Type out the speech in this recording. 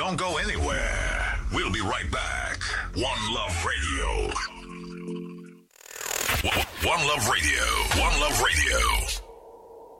Don't go anywhere. We'll be right back. One Love Radio. One Love Radio. One Love Radio.